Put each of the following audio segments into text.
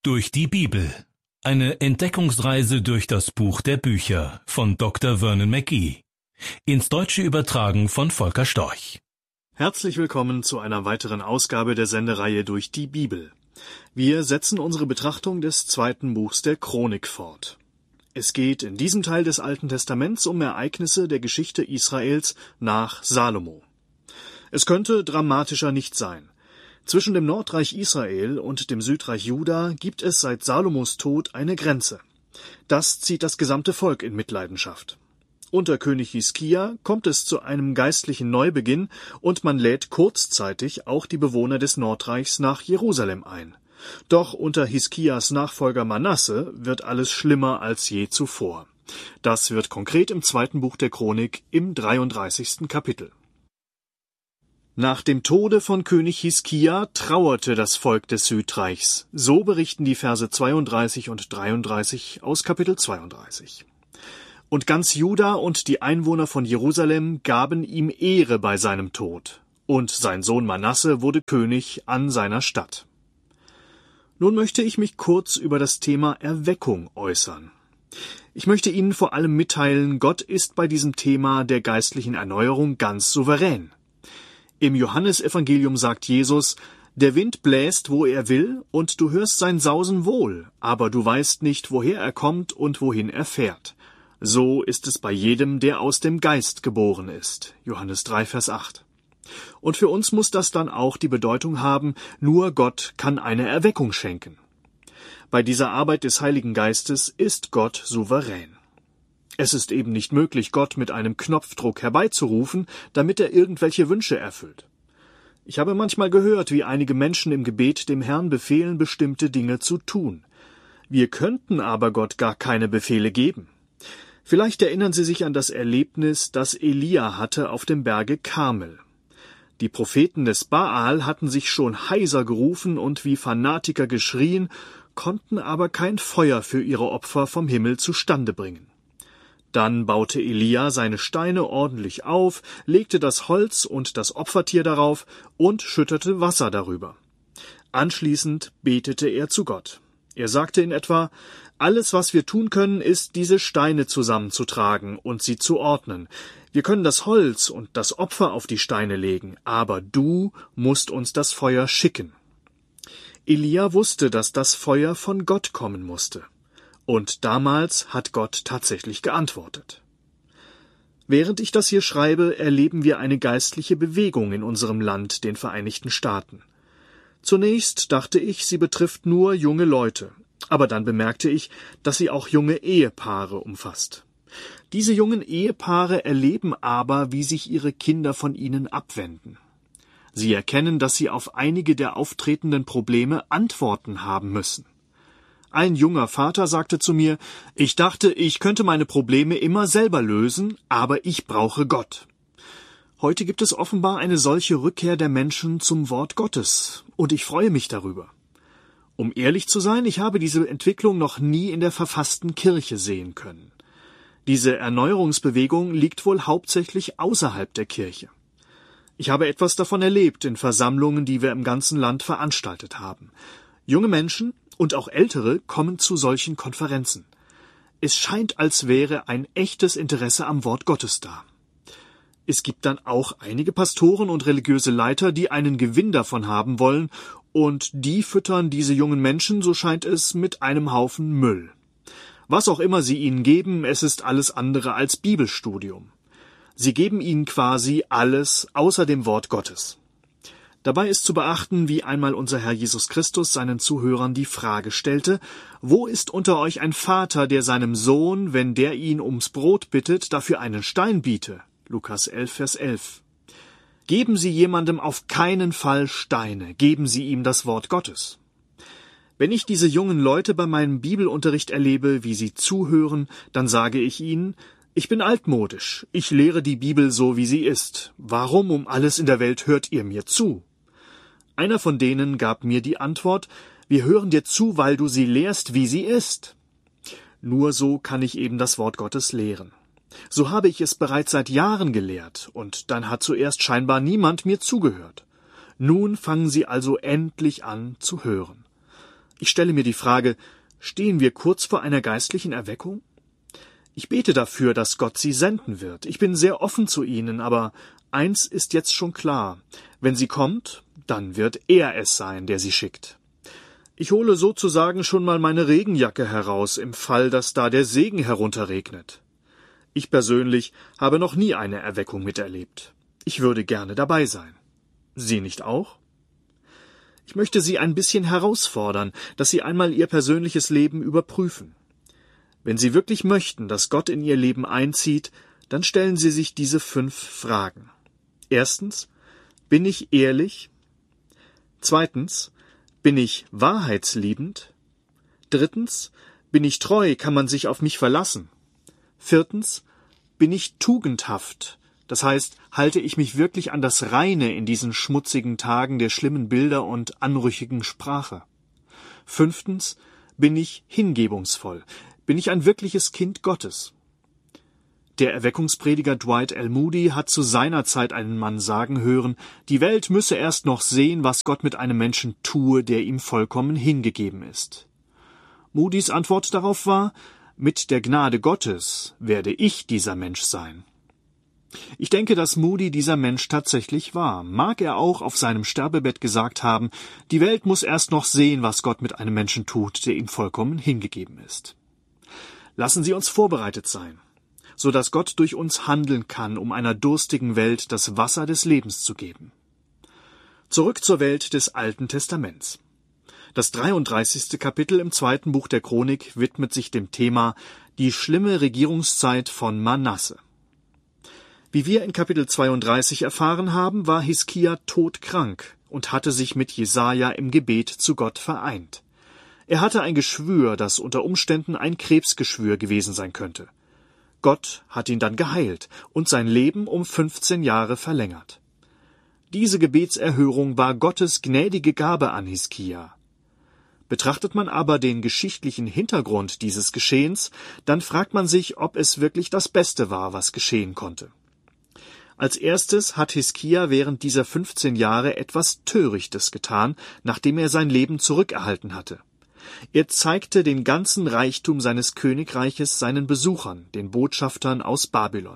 Durch die Bibel. Eine Entdeckungsreise durch das Buch der Bücher von Dr. Vernon McGee. Ins Deutsche übertragen von Volker Storch. Herzlich willkommen zu einer weiteren Ausgabe der Sendereihe Durch die Bibel. Wir setzen unsere Betrachtung des zweiten Buchs der Chronik fort. Es geht in diesem Teil des Alten Testaments um Ereignisse der Geschichte Israels nach Salomo. Es könnte dramatischer nicht sein. Zwischen dem Nordreich Israel und dem Südreich Juda gibt es seit Salomos Tod eine Grenze. Das zieht das gesamte Volk in Mitleidenschaft. Unter König Hiskia kommt es zu einem geistlichen Neubeginn und man lädt kurzzeitig auch die Bewohner des Nordreichs nach Jerusalem ein. Doch unter Hiskias Nachfolger Manasse wird alles schlimmer als je zuvor. Das wird konkret im zweiten Buch der Chronik im 33. Kapitel. Nach dem Tode von König Hiskia trauerte das Volk des Südreichs. So berichten die Verse 32 und 33 aus Kapitel 32. Und ganz Juda und die Einwohner von Jerusalem gaben ihm Ehre bei seinem Tod. Und sein Sohn Manasse wurde König an seiner Stadt. Nun möchte ich mich kurz über das Thema Erweckung äußern. Ich möchte Ihnen vor allem mitteilen, Gott ist bei diesem Thema der geistlichen Erneuerung ganz souverän. Im Johannesevangelium sagt Jesus, der Wind bläst, wo er will, und du hörst sein Sausen wohl, aber du weißt nicht, woher er kommt und wohin er fährt. So ist es bei jedem, der aus dem Geist geboren ist. Johannes 3, Vers 8. Und für uns muss das dann auch die Bedeutung haben, nur Gott kann eine Erweckung schenken. Bei dieser Arbeit des Heiligen Geistes ist Gott souverän. Es ist eben nicht möglich, Gott mit einem Knopfdruck herbeizurufen, damit er irgendwelche Wünsche erfüllt. Ich habe manchmal gehört, wie einige Menschen im Gebet dem Herrn befehlen, bestimmte Dinge zu tun. Wir könnten aber Gott gar keine Befehle geben. Vielleicht erinnern Sie sich an das Erlebnis, das Elia hatte auf dem Berge Karmel. Die Propheten des Baal hatten sich schon heiser gerufen und wie Fanatiker geschrien, konnten aber kein Feuer für ihre Opfer vom Himmel zustande bringen. Dann baute Elia seine Steine ordentlich auf, legte das Holz und das Opfertier darauf und schüttete Wasser darüber. Anschließend betete er zu Gott. Er sagte in etwa, alles, was wir tun können, ist, diese Steine zusammenzutragen und sie zu ordnen. Wir können das Holz und das Opfer auf die Steine legen, aber du musst uns das Feuer schicken. Elia wusste, dass das Feuer von Gott kommen musste. Und damals hat Gott tatsächlich geantwortet. Während ich das hier schreibe, erleben wir eine geistliche Bewegung in unserem Land, den Vereinigten Staaten. Zunächst dachte ich, sie betrifft nur junge Leute, aber dann bemerkte ich, dass sie auch junge Ehepaare umfasst. Diese jungen Ehepaare erleben aber, wie sich ihre Kinder von ihnen abwenden. Sie erkennen, dass sie auf einige der auftretenden Probleme Antworten haben müssen. Ein junger Vater sagte zu mir, ich dachte, ich könnte meine Probleme immer selber lösen, aber ich brauche Gott. Heute gibt es offenbar eine solche Rückkehr der Menschen zum Wort Gottes, und ich freue mich darüber. Um ehrlich zu sein, ich habe diese Entwicklung noch nie in der verfassten Kirche sehen können. Diese Erneuerungsbewegung liegt wohl hauptsächlich außerhalb der Kirche. Ich habe etwas davon erlebt in Versammlungen, die wir im ganzen Land veranstaltet haben. Junge Menschen und auch Ältere kommen zu solchen Konferenzen. Es scheint, als wäre ein echtes Interesse am Wort Gottes da. Es gibt dann auch einige Pastoren und religiöse Leiter, die einen Gewinn davon haben wollen, und die füttern diese jungen Menschen, so scheint es, mit einem Haufen Müll. Was auch immer sie ihnen geben, es ist alles andere als Bibelstudium. Sie geben ihnen quasi alles außer dem Wort Gottes. Dabei ist zu beachten, wie einmal unser Herr Jesus Christus seinen Zuhörern die Frage stellte, wo ist unter euch ein Vater, der seinem Sohn, wenn der ihn ums Brot bittet, dafür einen Stein biete? Lukas 11, Vers 11. Geben Sie jemandem auf keinen Fall Steine, geben Sie ihm das Wort Gottes. Wenn ich diese jungen Leute bei meinem Bibelunterricht erlebe, wie sie zuhören, dann sage ich ihnen, ich bin altmodisch, ich lehre die Bibel so, wie sie ist. Warum um alles in der Welt hört ihr mir zu? Einer von denen gab mir die Antwort, wir hören dir zu, weil du sie lehrst, wie sie ist. Nur so kann ich eben das Wort Gottes lehren. So habe ich es bereits seit Jahren gelehrt, und dann hat zuerst scheinbar niemand mir zugehört. Nun fangen sie also endlich an zu hören. Ich stelle mir die Frage, stehen wir kurz vor einer geistlichen Erweckung? Ich bete dafür, dass Gott sie senden wird. Ich bin sehr offen zu ihnen, aber eins ist jetzt schon klar. Wenn sie kommt, dann wird er es sein, der sie schickt. Ich hole sozusagen schon mal meine Regenjacke heraus, im Fall, dass da der Segen herunterregnet. Ich persönlich habe noch nie eine Erweckung miterlebt. Ich würde gerne dabei sein. Sie nicht auch? Ich möchte Sie ein bisschen herausfordern, dass Sie einmal Ihr persönliches Leben überprüfen. Wenn Sie wirklich möchten, dass Gott in Ihr Leben einzieht, dann stellen Sie sich diese 5 Fragen. Erstens, bin ich ehrlich? Zweitens, bin ich wahrheitsliebend? Drittens, bin ich treu, kann man sich auf mich verlassen? Viertens, bin ich tugendhaft? Das heißt, halte ich mich wirklich an das Reine in diesen schmutzigen Tagen der schlimmen Bilder und anrüchigen Sprache? Fünftens, bin ich hingebungsvoll? Bin ich ein wirkliches Kind Gottes? Der Erweckungsprediger Dwight L. Moody hat zu seiner Zeit einen Mann sagen hören, die Welt müsse erst noch sehen, was Gott mit einem Menschen tue, der ihm vollkommen hingegeben ist. Moodys Antwort darauf war, mit der Gnade Gottes werde ich dieser Mensch sein. Ich denke, dass Moody dieser Mensch tatsächlich war. Mag er auch auf seinem Sterbebett gesagt haben, die Welt muss erst noch sehen, was Gott mit einem Menschen tut, der ihm vollkommen hingegeben ist. Lassen Sie uns vorbereitet sein, so dass Gott durch uns handeln kann, um einer durstigen Welt das Wasser des Lebens zu geben. Zurück zur Welt des Alten Testaments. Das 33. Kapitel im 2. Buch der Chronik widmet sich dem Thema die schlimme Regierungszeit von Manasse. Wie wir in Kapitel 32 erfahren haben, war Hiskia todkrank und hatte sich mit Jesaja im Gebet zu Gott vereint. Er hatte ein Geschwür, das unter Umständen ein Krebsgeschwür gewesen sein könnte. Gott hat ihn dann geheilt und sein Leben um 15 Jahre verlängert. Diese Gebetserhörung war Gottes gnädige Gabe an Hiskia. Betrachtet man aber den geschichtlichen Hintergrund dieses Geschehens, dann fragt man sich, ob es wirklich das Beste war, was geschehen konnte. Als erstes hat Hiskia während dieser 15 Jahre etwas Törichtes getan, nachdem er sein Leben zurückerhalten hatte. Er zeigte den ganzen Reichtum seines Königreiches seinen Besuchern, den Botschaftern aus Babylon.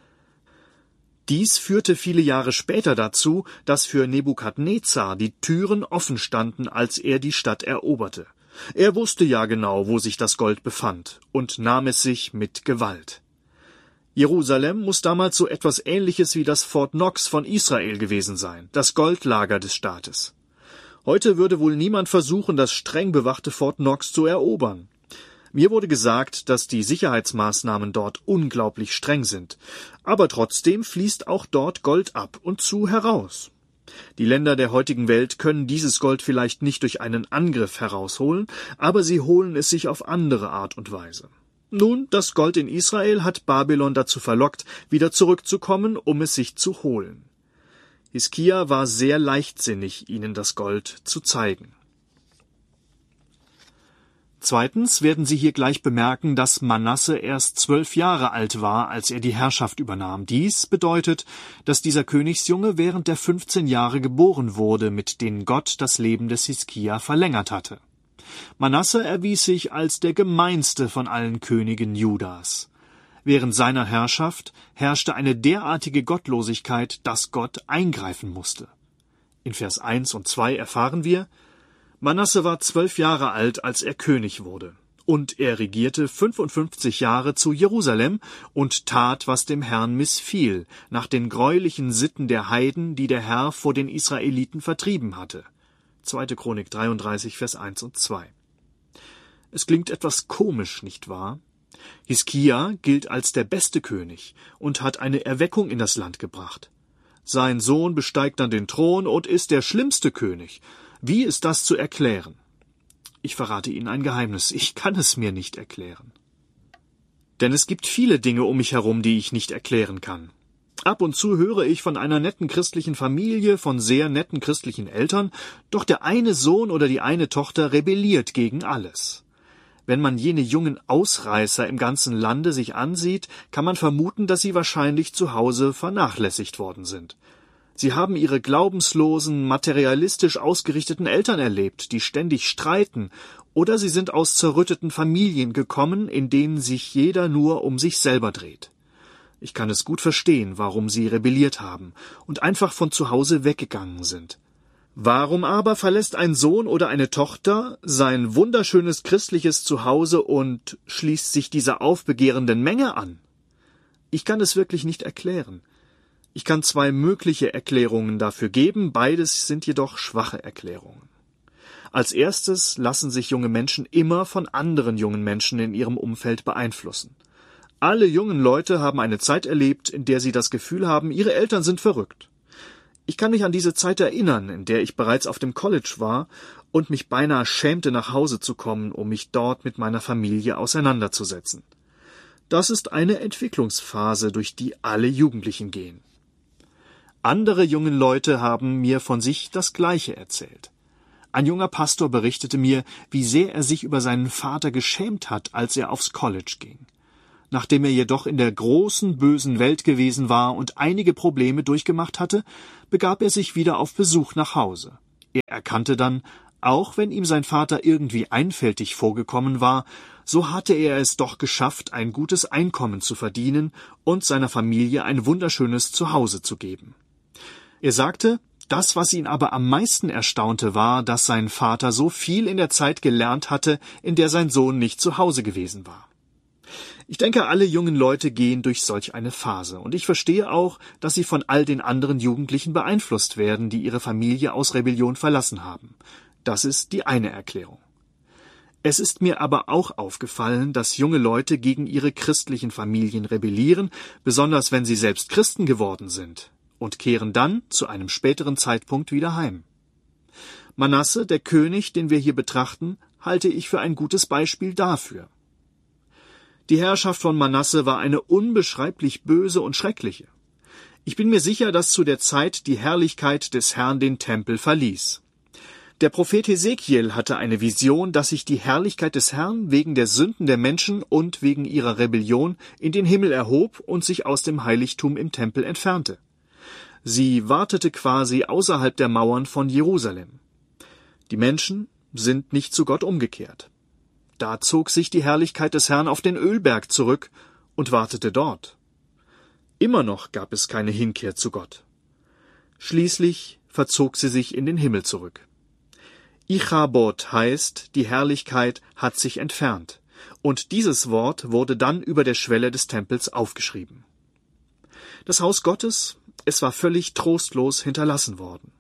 Dies führte viele Jahre später dazu, dass für Nebukadnezar die Türen offen standen, als er die Stadt eroberte. Er wusste ja genau, wo sich das Gold befand, und nahm es sich mit Gewalt. Jerusalem muss damals so etwas Ähnliches wie das Fort Knox von Israel gewesen sein, das Goldlager des Staates. Heute würde wohl niemand versuchen, das streng bewachte Fort Knox zu erobern. Mir wurde gesagt, dass die Sicherheitsmaßnahmen dort unglaublich streng sind, aber trotzdem fließt auch dort Gold ab und zu heraus. Die Länder der heutigen Welt können dieses Gold vielleicht nicht durch einen Angriff herausholen, aber sie holen es sich auf andere Art und Weise. Nun, das Gold in Israel hat Babylon dazu verlockt, wieder zurückzukommen, um es sich zu holen. Hiskia war sehr leichtsinnig, ihnen das Gold zu zeigen. Zweitens werden Sie hier gleich bemerken, dass Manasse erst 12 Jahre alt war, als er die Herrschaft übernahm. Dies bedeutet, dass dieser Königsjunge während der 15 Jahre geboren wurde, mit denen Gott das Leben des Hiskia verlängert hatte. Manasse erwies sich als der gemeinste von allen Königen Judas. Während seiner Herrschaft herrschte eine derartige Gottlosigkeit, dass Gott eingreifen musste. In Vers 1 und 2 erfahren wir, Manasse war 12 Jahre alt, als er König wurde, und er regierte 55 Jahre zu Jerusalem und tat, was dem Herrn missfiel, nach den greulichen Sitten der Heiden, die der Herr vor den Israeliten vertrieben hatte. 2. Chronik 33, Vers 1 und 2. Es klingt etwas komisch, nicht wahr? Hiskia gilt als der beste König und hat eine Erweckung in das Land gebracht. Sein Sohn besteigt dann den Thron und ist der schlimmste König. Wie ist das zu erklären? Ich verrate Ihnen ein Geheimnis. Ich kann es mir nicht erklären. Denn es gibt viele Dinge um mich herum, die ich nicht erklären kann. Ab und zu höre ich von einer netten christlichen Familie, von sehr netten christlichen Eltern, doch der eine Sohn oder die eine Tochter rebelliert gegen alles. Wenn man jene jungen Ausreißer im ganzen Lande sich ansieht, kann man vermuten, dass sie wahrscheinlich zu Hause vernachlässigt worden sind. Sie haben ihre glaubenslosen, materialistisch ausgerichteten Eltern erlebt, die ständig streiten, oder sie sind aus zerrütteten Familien gekommen, in denen sich jeder nur um sich selber dreht. Ich kann es gut verstehen, warum sie rebelliert haben und einfach von zu Hause weggegangen sind. Warum aber verlässt ein Sohn oder eine Tochter sein wunderschönes christliches Zuhause und schließt sich dieser aufbegehrenden Menge an? Ich kann es wirklich nicht erklären. Ich kann 2 mögliche Erklärungen dafür geben, beides sind jedoch schwache Erklärungen. Als erstes lassen sich junge Menschen immer von anderen jungen Menschen in ihrem Umfeld beeinflussen. Alle jungen Leute haben eine Zeit erlebt, in der sie das Gefühl haben, ihre Eltern sind verrückt. Ich kann mich an diese Zeit erinnern, in der ich bereits auf dem College war und mich beinahe schämte, nach Hause zu kommen, um mich dort mit meiner Familie auseinanderzusetzen. Das ist eine Entwicklungsphase, durch die alle Jugendlichen gehen. Andere junge Leute haben mir von sich das Gleiche erzählt. Ein junger Pastor berichtete mir, wie sehr er sich über seinen Vater geschämt hat, als er aufs College ging. Nachdem er jedoch in der großen, bösen Welt gewesen war und einige Probleme durchgemacht hatte, begab er sich wieder auf Besuch nach Hause. Er erkannte dann, auch wenn ihm sein Vater irgendwie einfältig vorgekommen war, so hatte er es doch geschafft, ein gutes Einkommen zu verdienen und seiner Familie ein wunderschönes Zuhause zu geben. Er sagte, das, was ihn aber am meisten erstaunte, war, dass sein Vater so viel in der Zeit gelernt hatte, in der sein Sohn nicht zu Hause gewesen war. Ich denke, alle jungen Leute gehen durch solch eine Phase, und ich verstehe auch, dass sie von all den anderen Jugendlichen beeinflusst werden, die ihre Familie aus Rebellion verlassen haben. Das ist die eine Erklärung. Es ist mir aber auch aufgefallen, dass junge Leute gegen ihre christlichen Familien rebellieren, besonders wenn sie selbst Christen geworden sind, und kehren dann zu einem späteren Zeitpunkt wieder heim. Manasse, der König, den wir hier betrachten, halte ich für ein gutes Beispiel dafür. Die Herrschaft von Manasse war eine unbeschreiblich böse und schreckliche. Ich bin mir sicher, dass zu der Zeit die Herrlichkeit des Herrn den Tempel verließ. Der Prophet Hesekiel hatte eine Vision, dass sich die Herrlichkeit des Herrn wegen der Sünden der Menschen und wegen ihrer Rebellion in den Himmel erhob und sich aus dem Heiligtum im Tempel entfernte. Sie wartete quasi außerhalb der Mauern von Jerusalem. Die Menschen sind nicht zu Gott umgekehrt. Da zog sich die Herrlichkeit des Herrn auf den Ölberg zurück und wartete dort. Immer noch gab es keine Hinkehr zu Gott. Schließlich verzog sie sich in den Himmel zurück. Ichabod heißt, die Herrlichkeit hat sich entfernt, und dieses Wort wurde dann über der Schwelle des Tempels aufgeschrieben. Das Haus Gottes, es war völlig trostlos hinterlassen worden.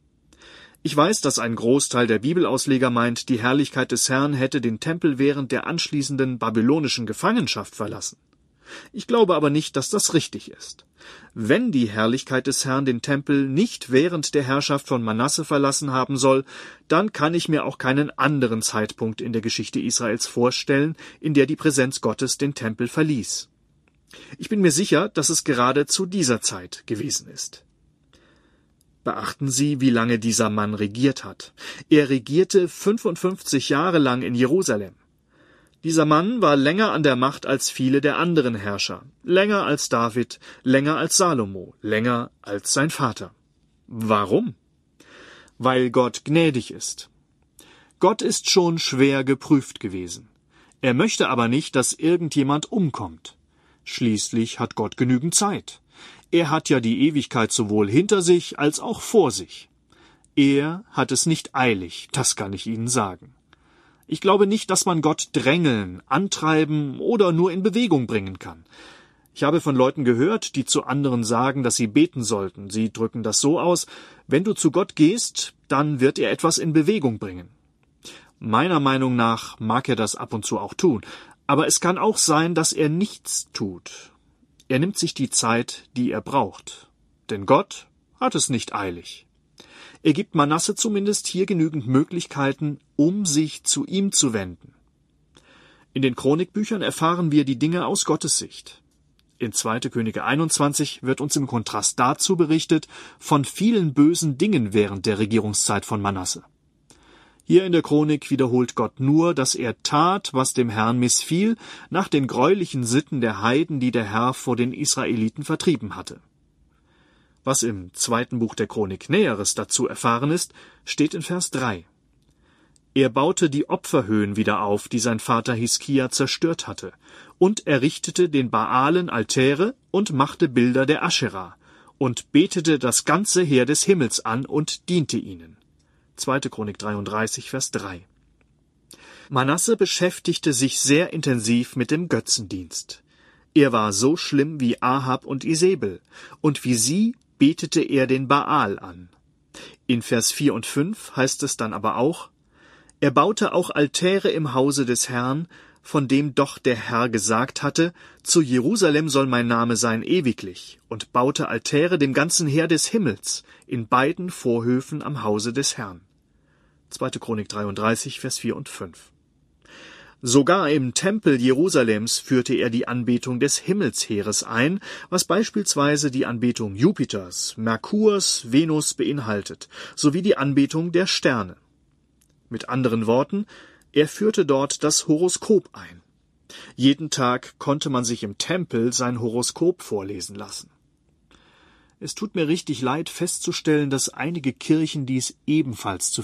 Ich weiß, dass ein Großteil der Bibelausleger meint, die Herrlichkeit des Herrn hätte den Tempel während der anschließenden babylonischen Gefangenschaft verlassen. Ich glaube aber nicht, dass das richtig ist. Wenn die Herrlichkeit des Herrn den Tempel nicht während der Herrschaft von Manasse verlassen haben soll, dann kann ich mir auch keinen anderen Zeitpunkt in der Geschichte Israels vorstellen, in der die Präsenz Gottes den Tempel verließ. Ich bin mir sicher, dass es gerade zu dieser Zeit gewesen ist. Beachten Sie, wie lange dieser Mann regiert hat. Er regierte 55 Jahre lang in Jerusalem. Dieser Mann war länger an der Macht als viele der anderen Herrscher, länger als David, länger als Salomo, länger als sein Vater. Warum? Weil Gott gnädig ist. Gott ist schon schwer geprüft gewesen. Er möchte aber nicht, dass irgendjemand umkommt. Schließlich hat Gott genügend Zeit. Er hat ja die Ewigkeit sowohl hinter sich als auch vor sich. Er hat es nicht eilig, das kann ich Ihnen sagen. Ich glaube nicht, dass man Gott drängeln, antreiben oder nur in Bewegung bringen kann. Ich habe von Leuten gehört, die zu anderen sagen, dass sie beten sollten. Sie drücken das so aus: Wenn du zu Gott gehst, dann wird er etwas in Bewegung bringen. Meiner Meinung nach mag er das ab und zu auch tun, aber es kann auch sein, dass er nichts tut. Er nimmt sich die Zeit, die er braucht. Denn Gott hat es nicht eilig. Er gibt Manasse zumindest hier genügend Möglichkeiten, um sich zu ihm zu wenden. In den Chronikbüchern erfahren wir die Dinge aus Gottes Sicht. In 2. Könige 21 wird uns im Kontrast dazu berichtet von vielen bösen Dingen während der Regierungszeit von Manasse. Hier in der Chronik wiederholt Gott nur, dass er tat, was dem Herrn missfiel, nach den greulichen Sitten der Heiden, die der Herr vor den Israeliten vertrieben hatte. Was im 2. Buch der Chronik Näheres dazu erfahren ist, steht in Vers 3. Er baute die Opferhöhen wieder auf, die sein Vater Hiskia zerstört hatte, und errichtete den Baalen Altäre und machte Bilder der Aschera und betete das ganze Heer des Himmels an und diente ihnen. 2. Chronik 33, Vers 3. Manasse beschäftigte sich sehr intensiv mit dem Götzendienst. Er war so schlimm wie Ahab und Isebel, und wie sie betete er den Baal an. In Vers 4 und 5 heißt es dann aber auch: Er baute auch Altäre im Hause des Herrn, von dem doch der Herr gesagt hatte, zu Jerusalem soll mein Name sein ewiglich, und baute Altäre dem ganzen Heer des Himmels in beiden Vorhöfen am Hause des Herrn. 2. Chronik 33, Vers 4 und 5. Sogar im Tempel Jerusalems führte er die Anbetung des Himmelsheeres ein, was beispielsweise die Anbetung Jupiters, Merkurs, Venus beinhaltet, sowie die Anbetung der Sterne. Mit anderen Worten, er führte dort das Horoskop ein. Jeden Tag konnte man sich im Tempel sein Horoskop vorlesen lassen. Es tut mir richtig leid festzustellen, dass einige Kirchen dies ebenfalls zu